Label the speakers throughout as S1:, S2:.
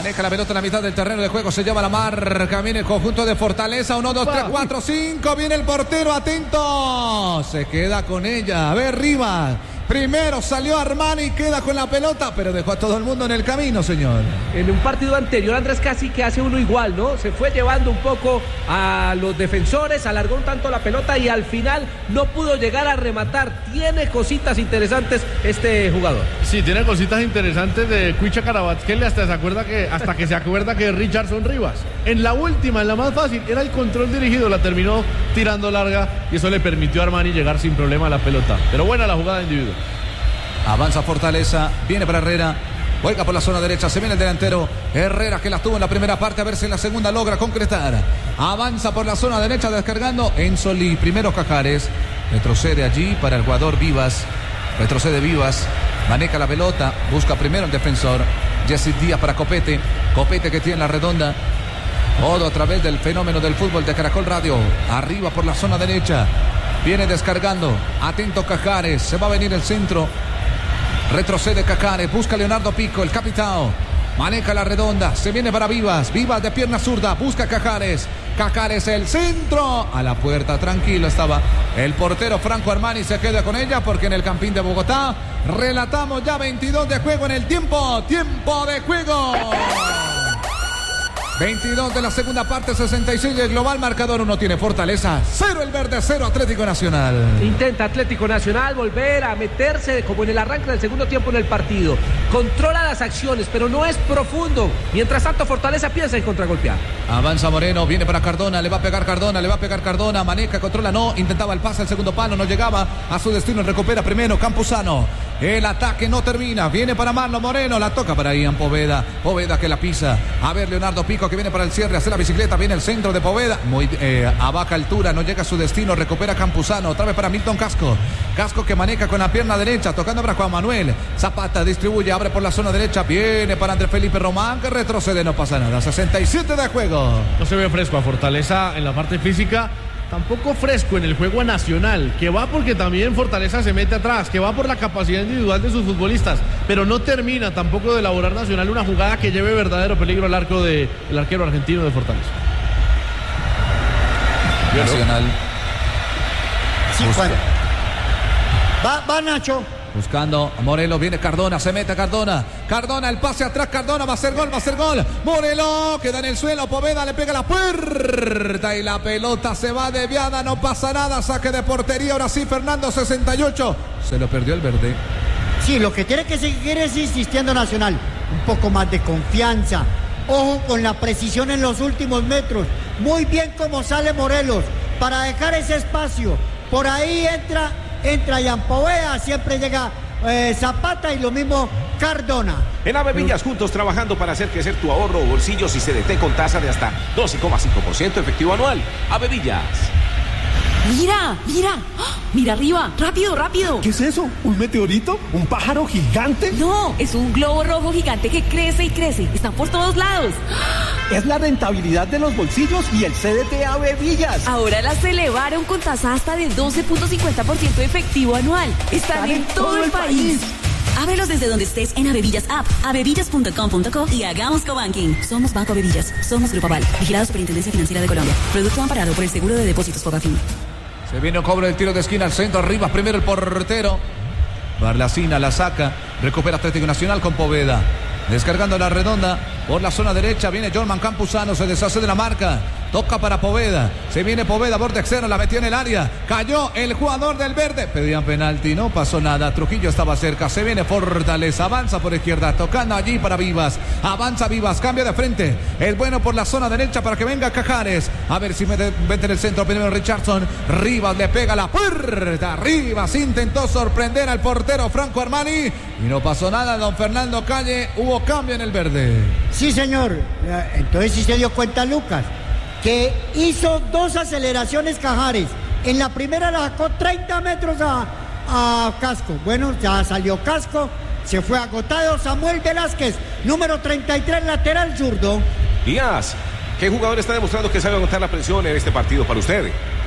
S1: Maneja la pelota en la mitad del terreno de juego. Se lleva la marca. Viene el conjunto de Fortaleza. 1, 2, 3, 4, 5. Viene el portero. Atento. Se queda con ella. A ver, Rivas. Primero salió Armani, queda con la pelota, pero dejó a todo el mundo en el camino, señor.
S2: En un partido anterior, Andrés, casi que hace uno igual, ¿no? Se fue llevando un poco a los defensores, alargó un tanto la pelota y al final no pudo llegar a rematar. Tiene cositas interesantes este jugador.
S3: Sí, tiene cositas interesantes de Cuicha Carabatzquel, hasta que se acuerda que es Richardson Rivas. En la última, en la más fácil, era el control dirigido, la terminó tirando larga y eso le permitió a Armani llegar sin problema a la pelota. Pero buena la jugada individual.
S1: Avanza Fortaleza, viene para Herrera, juega por la zona derecha, se viene el delantero Herrera que la tuvo en la primera parte, a ver si en la segunda logra concretar. Avanza por la zona derecha descargando Enzoli, primero Cajares, retrocede allí para el jugador Vivas, retrocede Vivas, maneja la pelota, busca primero el defensor, Jesse Díaz para Copete, Copete que tiene la redonda, todo a través del fenómeno del fútbol de Caracol Radio, arriba por la zona derecha, viene descargando, atento Cajares, se va a venir el centro. Retrocede Cajares, busca Leonardo Pico, el capitán. Maneja la redonda, se viene para Vivas. Vivas de pierna zurda, busca Cajares. Cajares el centro. A la puerta, tranquilo estaba el portero Franco Armani. Se queda con ella porque en el Campín de Bogotá relatamos ya 22 de juego en el tiempo. Tiempo de juego. 22 de la segunda parte, 66 el global, marcador 1 tiene Fortaleza, 0 el verde, 0 Atlético Nacional.
S2: Intenta Atlético Nacional volver a meterse como en el arranque del segundo tiempo en el partido. Controla las acciones, pero no es profundo. Mientras tanto, Fortaleza piensa en contragolpear.
S1: Avanza Moreno, viene para Cardona, le va a pegar Cardona, maneja, controla, no, intentaba el pase al segundo palo, no llegaba a su destino, recupera primero Campuzano. El ataque no termina, viene para Marlon Moreno, la toca para Ian Poveda, Poveda que la pisa, a ver Leonardo Pico que viene para el cierre, hace la bicicleta, viene el centro de Poveda, muy a baja altura, no llega a su destino, recupera Campuzano, otra vez para Milton Casco, Casco que maneja con la pierna derecha, tocando para Juan Manuel, Zapata distribuye, abre por la zona derecha, viene para Andrés Felipe Román que retrocede, no pasa nada, 67 de juego.
S3: No se ve fresco a Fortaleza en la parte física. Tampoco fresco en el juego nacional, que va porque también Fortaleza se mete atrás, que va por la capacidad individual de sus futbolistas, pero no termina tampoco de elaborar Nacional una jugada que lleve verdadero peligro al arco del arquero argentino de Fortaleza.
S1: Nacional.
S4: Sí, Juan. Va Nacho.
S1: Buscando a Morelos, viene Cardona, se mete Cardona, el pase atrás, Cardona, va a ser gol, Morelos, queda en el suelo, Poveda le pega la puerta y la pelota se va desviada, no pasa nada, saque de portería, ahora sí Fernando, 68, se lo perdió el verde.
S4: Sí, lo que tiene que seguir es insistiendo Nacional, un poco más de confianza, ojo con la precisión en los últimos metros, muy bien como sale Morelos, para dejar ese espacio, por ahí entra Ian Poveda, siempre llega Zapata y lo mismo Cardona.
S5: En Avevillas, juntos trabajando para hacer crecer tu ahorro o bolsillos y CDT con tasa de hasta 12,5% efectivo anual. Avevillas.
S6: Mira arriba, rápido.
S7: ¿Qué es eso? ¿Un meteorito? ¿Un pájaro gigante?
S6: No, es un globo rojo gigante que crece y crece, están por todos lados.
S7: Es la rentabilidad de los bolsillos y el CDT Avevillas.
S6: Ahora las elevaron con tasa hasta de 12.50% efectivo anual. Están en todo el país. Ábrelos desde donde estés en Avevillas App, avevillas.com.co y hagamos cobanking. Somos Banco Avevillas, somos Grupo Aval, vigilado Superintendencia Financiera de Colombia. Producto amparado por el Seguro de Depósitos Fogafín.
S1: Se viene un cobro del tiro de esquina al centro, arriba primero el portero. Barlacina la saca, recupera Atlético Nacional con Poveda. Descargando la redonda por la zona derecha, viene Jorman Campuzano, se deshace de la marca, toca para Poveda, se viene Poveda, borde externo, la metió en el área, cayó el jugador del verde, pedían penalti, no pasó nada, Trujillo estaba cerca, se viene Fortaleza, avanza por izquierda, tocando allí para Vivas, avanza Vivas, cambia de frente, es bueno por la zona derecha para que venga Cajares, a ver si mete en el centro, primero Richardson, Rivas le pega la puerta, Rivas intentó sorprender al portero Franco Armani y no pasó nada, don Fernando Calle, hubo cambio en el verde.
S4: Sí, señor. Entonces sí se dio cuenta Lucas, que hizo 2 aceleraciones Cajares. En la primera la sacó 30 metros a Casco. Bueno, ya salió Casco, se fue agotado. Samuel Velázquez, número 33, lateral zurdo.
S5: Díaz, ¿qué jugador está demostrando que sabe aguantar la presión en este partido para usted?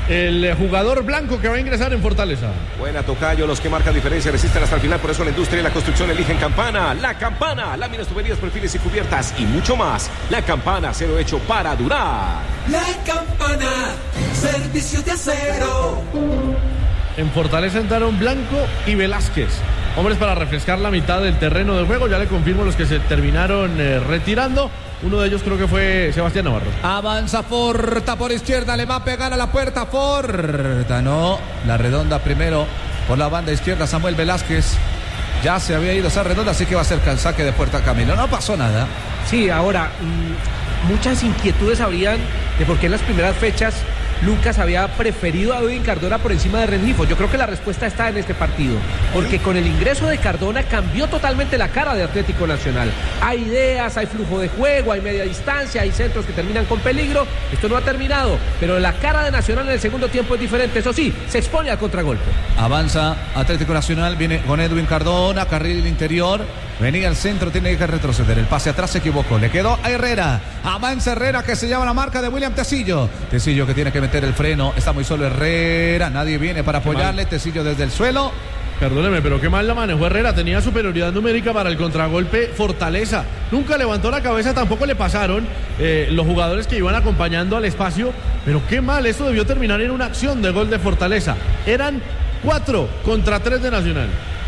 S3: el jugador blanco que va a ingresar en Fortaleza.
S5: Buena, tocayo, los que marcan diferencia resisten hasta el final, por eso la industria y la construcción eligen Campana. La Campana, láminas, tuberías, perfiles y cubiertas y mucho más. La Campana, acero hecho para durar.
S8: La Campana, servicio de acero.
S3: En Fortaleza entraron Blanco y Velázquez, hombres para refrescar la mitad del terreno de juego. Ya le confirmo los que se terminaron retirando. Uno de ellos creo que fue Sebastián Navarro.
S1: Avanza Forta por izquierda, le va a pegar a la puerta Forta. No, la redonda primero por la banda izquierda, Samuel Velázquez. Ya se había ido esa redonda, así que va a ser el saque de puerta Camilo. No pasó nada.
S2: Sí, ahora, muchas inquietudes habrían de por qué en las primeras fechas Lucas había preferido a Edwin Cardona por encima de Rengifo. Yo creo que la respuesta está en este partido, porque con el ingreso de Cardona cambió totalmente la cara de Atlético Nacional. Hay ideas, hay flujo de juego, hay media distancia, hay centros que terminan con peligro. Esto no ha terminado, pero la cara de Nacional en el segundo tiempo es diferente. Eso sí, se expone al contragolpe.
S1: Avanza Atlético Nacional, viene con Edwin Cardona, carril interior. Venía al centro, tiene que retroceder. El pase atrás se equivocó. Le quedó a Herrera. Avanza Herrera, que se llama la marca de William Tecillo. Tecillo que tiene que meter el freno. Está muy solo Herrera. Nadie viene para apoyarle. Tecillo desde el suelo.
S3: Perdóneme, pero qué mal la manejó Herrera. Tenía superioridad numérica para el contragolpe Fortaleza. Nunca levantó la cabeza, tampoco le pasaron los jugadores que iban acompañando al espacio. Pero qué mal, eso debió terminar en una acción de gol de Fortaleza. Eran 4 contra 3 de Nacional.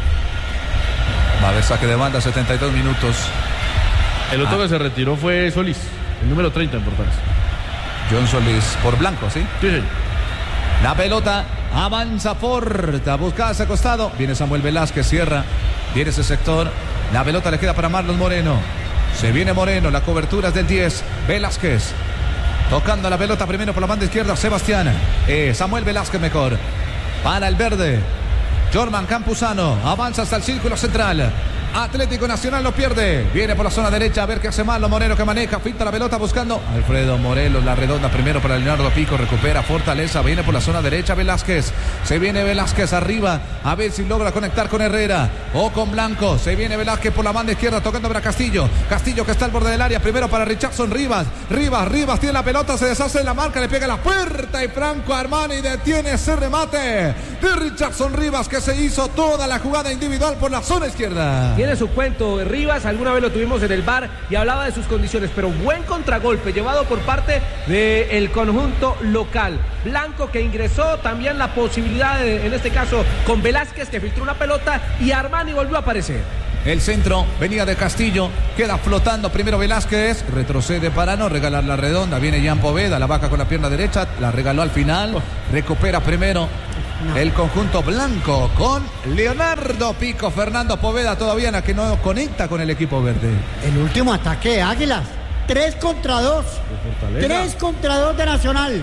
S1: Va a haber saque de banda, 72 minutos.
S3: El otro que se retiró fue Solís, el número 30 en Fortaleza.
S1: John Solís por Blanco, ¿sí?
S3: Sí, sí.
S1: La pelota avanza Forta, busca hacia costado. Viene Samuel Velázquez, cierra. Viene ese sector. La pelota le queda para Marlon Moreno. Se viene Moreno, la cobertura es del 10. Velázquez. Tocando la pelota primero por la banda izquierda, Sebastián. Samuel Velázquez mejor. Para el verde. Jorman Campuzano avanza hasta el círculo central. Atlético Nacional lo pierde. Viene por la zona derecha a ver qué hace Marlon Moreno, que maneja, finta la pelota buscando Alfredo Morelos, la redonda primero para Leonardo Pico, recupera Fortaleza, viene por la zona derecha Velázquez. Se viene Velázquez arriba, a ver si logra conectar con Herrera o con Blanco. Se viene Velázquez por la banda izquierda tocando para Castillo. Castillo que está al borde del área, primero para Richardson Rivas. Rivas tiene la pelota, se deshace de la marca, le pega a la puerta y Franco Armani detiene ese remate de Richardson Rivas, que se hizo toda la jugada individual por la zona izquierda.
S2: Tiene su cuento Rivas, alguna vez lo tuvimos en el bar y hablaba de sus condiciones, pero buen contragolpe llevado por parte del conjunto local. Blanco que ingresó, también la posibilidad en este caso con Velázquez que filtró una pelota y Armani volvió a aparecer.
S1: El centro venía de Castillo, queda flotando primero Velázquez, retrocede para no regalar la redonda, viene Jan Poveda, la baja con la pierna derecha, la regaló al final, recupera primero el conjunto blanco con Leonardo Pico. Fernando Poveda todavía que no conecta con el equipo verde.
S4: El último ataque de Águilas, 3 contra 2, 3 contra 2 de Nacional,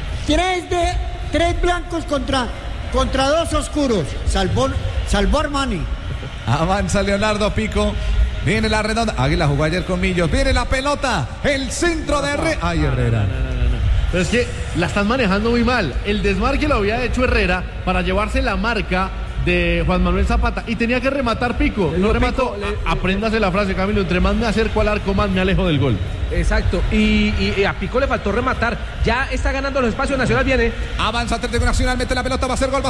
S4: 3 blancos contra 2 oscuros, salvó Armani.
S1: Avanza Leonardo Pico. Viene la redonda. Águila jugó ayer con Millos. Viene la pelota. El centro de Herrera. Ay, Herrera.
S3: Pero es que la están manejando muy mal. El desmarque lo había hecho Herrera para llevarse la marca de Juan Manuel Zapata y tenía que rematar Pico. No remató. Apréndase la frase, Camilo. Entre más me acerco al arco, más me alejo del gol.
S2: Exacto. Y a Pico le faltó rematar. Ya está ganando los espacios. Nacional viene.
S1: Avanza Atlético Nacional. Mete la pelota. Va a ser gol.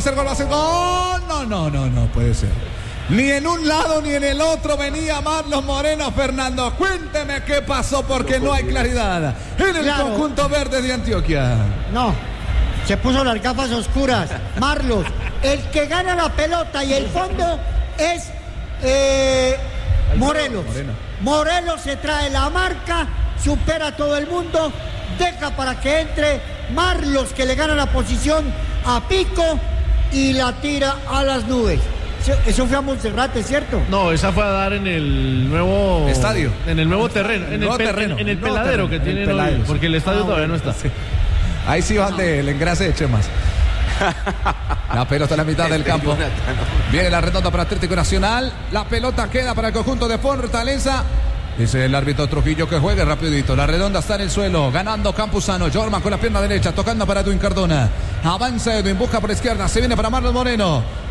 S1: No puede ser. Ni en un lado ni en el otro venía Marlon Moreno. Fernando, cuénteme qué pasó, porque no hay claridad en el conjunto verde de Antioquia.
S4: No, se puso las gafas oscuras. Marlos, el que gana la pelota y el fondo es Morelos. Morelos se trae la marca, supera a todo el mundo, deja para que entre Marlos, que le gana la posición a Pico y la tira a las nubes. Eso fue a Monserrate, ¿cierto?
S3: No, esa fue a dar en el nuevo
S1: estadio,
S3: en el nuevo terreno, en el peladero que tienen hoy, porque el estadio todavía no está.
S1: Sí. Ahí sí van del engrase de Chemas. La pelota en la mitad del campo. Viene la redonda para Atlético Nacional. La pelota queda para el conjunto de Fortaleza. Dice el árbitro Trujillo que juegue rapidito. La redonda está en el suelo. Ganando Campuzano. Jorman con la pierna derecha. Tocando para Edwin Cardona. Avanza Edwin. Busca por izquierda. Se viene para Marlon Moreno.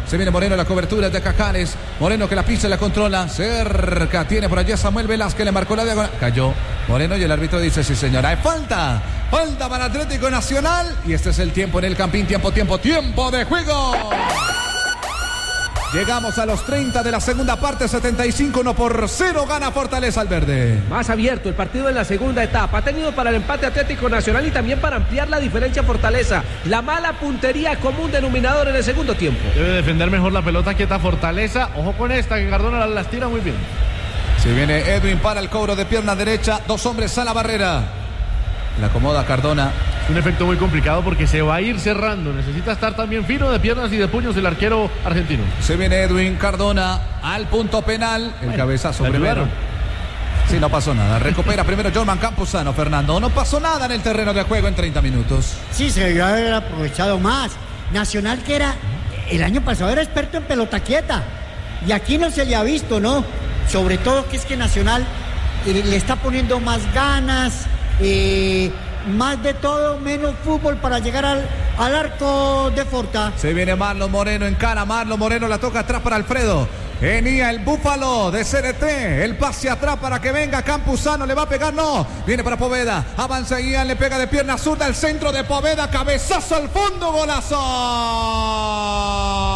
S1: Se viene Moreno, la cobertura de Cajares. Moreno que la pisa y la controla. Cerca tiene por allí a Samuel Velázquez, le marcó la diagonal. Cayó Moreno y el árbitro dice: sí, señora, hay falta. Falta para Atlético Nacional. Y este es el tiempo en el Campín. Tiempo de juego. Llegamos a los 30 de la segunda parte, 75-1-0, gana Fortaleza al verde.
S2: Más abierto el partido en la segunda etapa. Ha tenido para el empate Atlético Nacional y también para ampliar la diferencia Fortaleza. La mala puntería, común denominador en el segundo tiempo.
S3: Debe defender mejor la pelota quieta Fortaleza. Ojo con esta, que Cardona las tira muy bien.
S1: Si viene Edwin para el cobro de pierna derecha, 2 hombres a la barrera. La acomoda Cardona.
S3: Un efecto muy complicado porque se va a ir cerrando. Necesita estar también fino de piernas y de puños el arquero argentino.
S1: Se viene Edwin Cardona al punto penal. El cabezazo primero. Sí, no pasó nada. Recupera primero Jorman Campuzano, Fernando. No pasó nada en el terreno de juego en 30 minutos.
S4: Sí, se debió haber aprovechado más. Nacional, que era el año pasado, era experto en pelota quieta. Y aquí no se le ha visto, ¿no? Sobre todo que es que Nacional le está poniendo más ganas. Más de todo, menos fútbol para llegar al arco de Forta.
S1: Se viene Marlon Moreno en cara. Marlon Moreno la toca atrás para Alfredo. Venía el Búfalo de CDT. El pase atrás para que venga Campuzano. Le va a pegar, no. Viene para Poveda. Avanza Ian, le pega de pierna zurda. El centro de Poveda. Cabezazo al fondo. Golazo.